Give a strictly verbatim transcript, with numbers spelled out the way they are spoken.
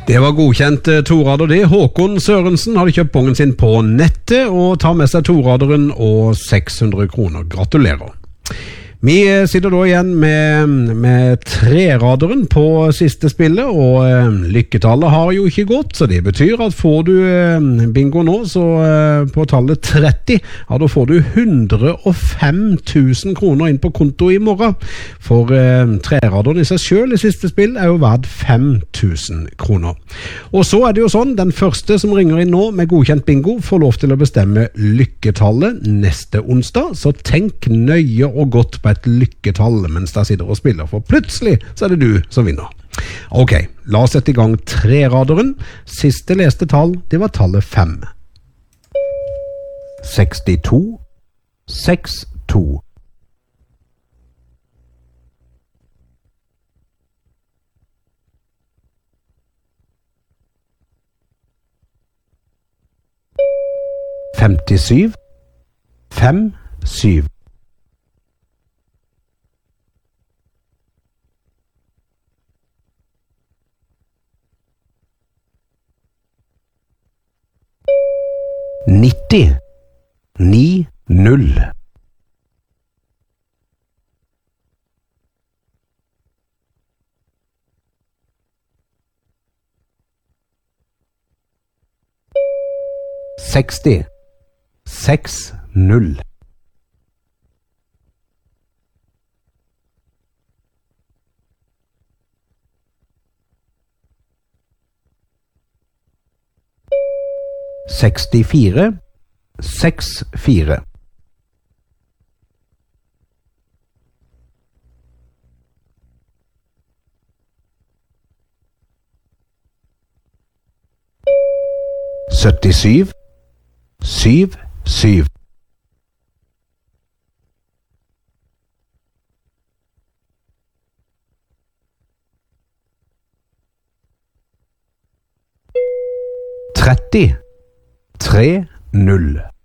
Det var godkjent torader det. Håkon Sørensen hadde kjøpt bongen sin på nettet og tar med seg toraderen og seks hundre kroner. Gratulerer. Vi sitter da igjen med, med treraderen på siste spillet, og eh, lykketallet har jo ikke gått, så det betyr at får du eh, bingo nå, så eh, på tallet tretti, ja, da får du hundre og fem tusen kroner inn på konto i morgen. For eh, treraderen i seg selv i siste spill er jo verdt fem tusen kroner. Og så er det jo sånn, den første som ringer inn nå med godkjent bingo får lov til å bestemme lykketallet neste onsdag, så tenk nøye og godt på et lykketall mens der sitter og spiller, for plutselig så er det du som vinner. Ok, la oss sette i gang treraderen. Siste leste tall, det var tallet fem. sekstito, seks to. femtisju, fem, syv. nitti, ni, null. seksti, seks, null. sekstifire, seks, fire. syttisju, syv, syv. tretti, tre, null.